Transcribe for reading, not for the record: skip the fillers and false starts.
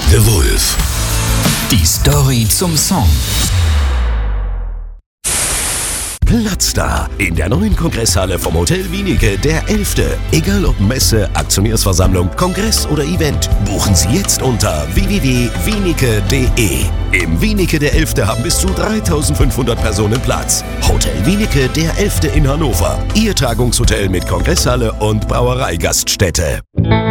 The Wolf. Die Story zum Song. Platz da in der neuen Kongresshalle vom Hotel Wienicke, der 11. Egal ob Messe, Aktionärsversammlung, Kongress oder Event, buchen Sie jetzt unter www.wienicke.de. Im Wienicke der 11. haben bis zu 3.500 Personen Platz. Hotel Wienicke der 11. in Hannover. Ihr Tagungshotel mit Kongresshalle und Brauereigaststätte.